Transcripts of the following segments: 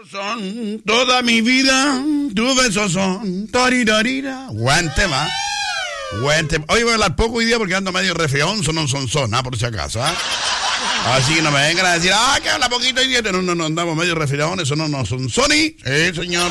Son toda mi vida, tus besos son tarirarira. Buen tema. Buen tema. Hoy voy a hablar poco hoy día porque ando medio refreón, no son, por si acaso, ¿ah? Así que no me vengan a decir, que habla poquito hoy día. No, andamos medio refreón, eso no son Sony. Señor.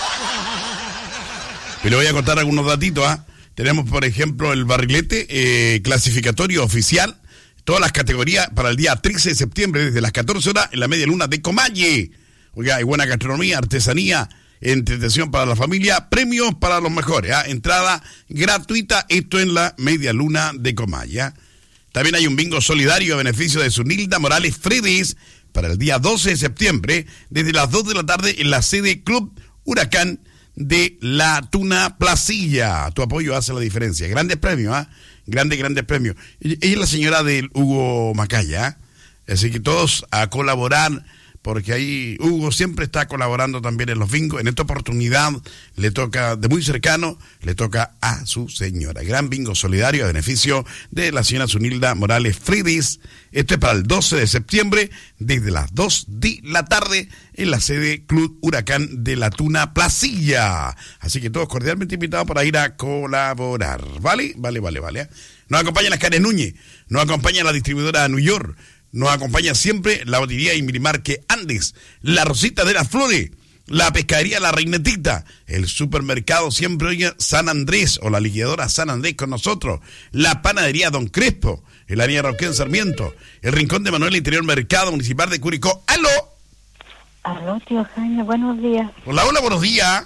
Y le voy a contar algunos datitos, ¿ah? Tenemos, por ejemplo, el barrilete clasificatorio oficial. Todas las categorías para el día 13 de septiembre, desde las 14 horas, en la media luna de Comalle. Oiga, hay buena gastronomía, artesanía, entretención para la familia, premios para los mejores, ¿eh? Entrada gratuita, esto en la media luna de Comalle, ¿eh? También hay un bingo solidario a beneficio de Zunilda Morales Fredis para el día 12 de septiembre, desde las 2 de la tarde en la sede Club Huracán de la Tuna Placilla. Tu apoyo hace la diferencia. Grandes premios, ¿ah? Grandes premios. Ella es la señora del Hugo Macaya, ¿eh? Así que todos a colaborar, porque ahí Hugo siempre está colaborando también en los bingos. En esta oportunidad le toca, de muy cercano, le toca a su señora. Gran bingo solidario a beneficio de la señora Zunilda Morales Fridis. Esto es para el 12 de septiembre, desde las 2 de la tarde, en la sede Club Huracán de la Tuna Placilla. Así que todos cordialmente invitados para ir a colaborar. ¿Vale? Vale. Nos acompaña las Karen Núñez, nos acompaña la distribuidora New York, nos acompaña siempre la botillería y minimarque Andes, la Rosita de las Flores, la pescadería La Reinetita, el supermercado siempre oye San Andrés o la liquidadora San Andrés con nosotros, la panadería Don Crespo, el área Roquén Sarmiento, el Rincón de Manuel Interior Mercado Municipal de Curicó. ¡Aló! Aló, tío Jaime, buenos días. Hola, buenos días.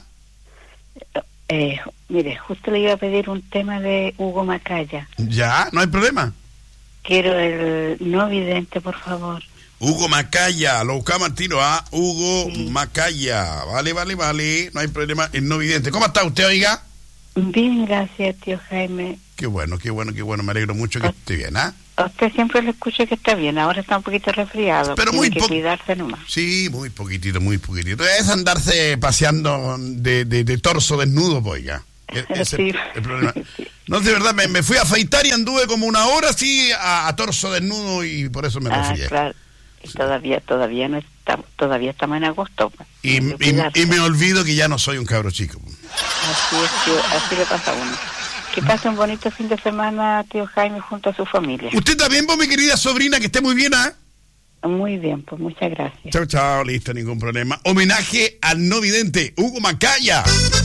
Mire, justo le iba a pedir un tema de Hugo Macaya. Ya, no hay problema. Quiero el no vidente, por favor. Hugo Macaya, lo buscamos al tiro, ¿ah? Hugo Macaya. Vale. No hay problema, el no vidente. ¿Cómo está usted, oiga? Bien, gracias, tío Jaime. Qué bueno. Me alegro mucho que esté bien, ¿ah? A usted siempre le escucho que está bien. Ahora está un poquito resfriado. Pero tiene que cuidarse nomás. Sí, muy poquitito. Es andarse paseando de torso desnudo, oiga. Sí. El problema. No, de verdad, me fui a afeitar y anduve como una hora así a torso desnudo y por eso me resfrié. Claro. Y sí. Todavía no está, todavía estamos en agosto. Y me olvido que ya no soy un cabro chico. Así es, tío, así le pasa a uno. Que pase un bonito fin de semana, tío Jaime, junto a su familia. Usted también, mi querida sobrina, que esté muy bien, ¿ah? Muy bien, pues muchas gracias. Chao, listo, ningún problema. Homenaje al no vidente, Hugo Macaya.